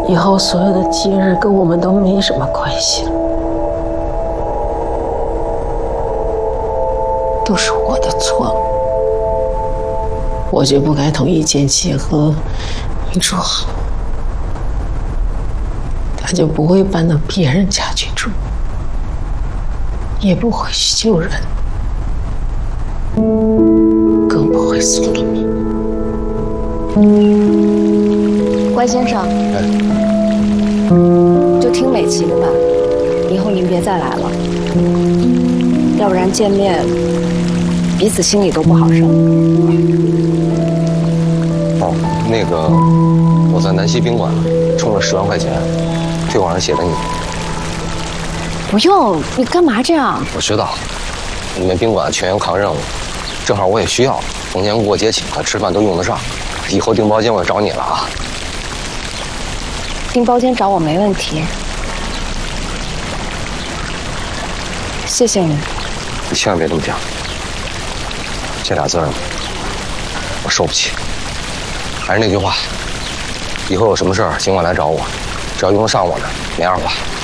以后所有的节日跟我们都没什么关系了，都是我的错。我就不该同意建奇和女主好，他就不会搬到别人家去住，也不会去救人，更不会送了命。 关先生，就听美琪的吧，以后您别再来了，要不然见面彼此心里都不好受。 哦，那个我在南溪宾馆充了10万块钱，退款上写的你。 不用，你干嘛这样？ 我知道，你们宾馆全员扛任务，正好我也需要，逢年过节请客吃饭都用得上。以后订包间我找你了啊。 订包间找我没问题，谢谢你。 你千万别这么讲，这俩字儿我受不起。还是那句话，以后有什么事儿尽管来找我，只要用得上我的，没二话。